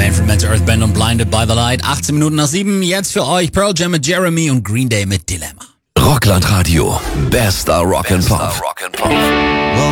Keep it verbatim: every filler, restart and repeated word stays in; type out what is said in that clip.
Kane von Mental Earth Band und Blinded by the Light. achtzehn Minuten nach sieben. Jetzt für euch Pearl Jam mit Jeremy und Green Day mit Dilemma. Rockland Radio. Bester Rock'n'Pop.